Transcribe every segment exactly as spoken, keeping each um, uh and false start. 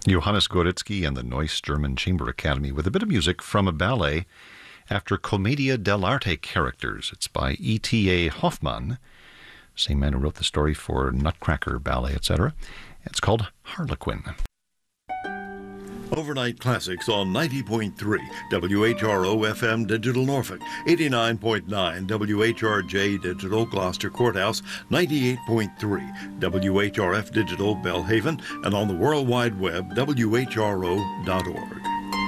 Johannes Goritsky and the Neuss German Chamber Academy with a bit of music from a ballet after Commedia dell'arte characters. It's by E T A Hoffmann, same man who wrote the story for Nutcracker Ballet, et cetera. It's called Harlequin. Overnight Classics on ninety point three W H R O F M Digital Norfolk, eighty-nine point nine W H R J Digital Gloucester Courthouse, ninety-eight point three W H R F Digital Belhaven, and on the World Wide Web, W H R O dot org.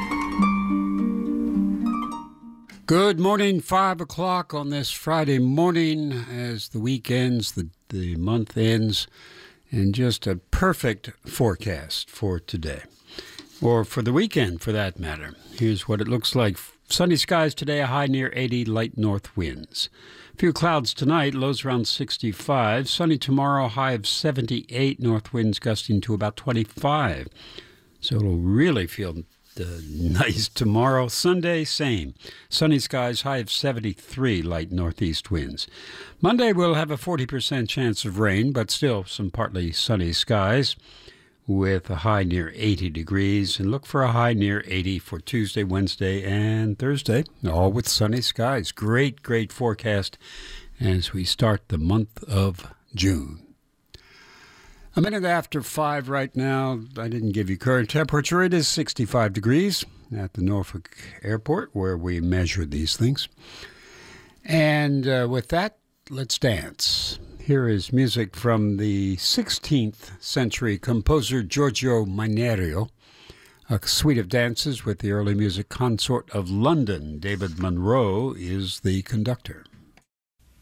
Good morning, five o'clock on this Friday morning as the week ends, the, the month ends, and just a perfect forecast for today. Or for the weekend, for that matter. Here's what it looks like. Sunny skies today, a high near eighty, light north winds. A few clouds tonight, lows around sixty-five. Sunny tomorrow, high of seventy-eight, north winds gusting to about twenty-five. So it'll really feel uh, nice tomorrow. Sunday, same. Sunny skies, high of seventy-three, light northeast winds. Monday, we'll have a forty percent chance of rain, but still some partly sunny skies, with a high near eighty degrees, and look for a high near eighty for Tuesday, Wednesday, and Thursday, all with sunny skies. Great, great forecast as we start the month of June. A minute after five right now. I didn't give you current temperature. It is sixty-five degrees at the Norfolk Airport where we measure these things. And uh, with that, let's dance. Here is music from the sixteenth century composer Giorgio Minerio, a suite of dances with the early music consort of London. David Monroe is the conductor.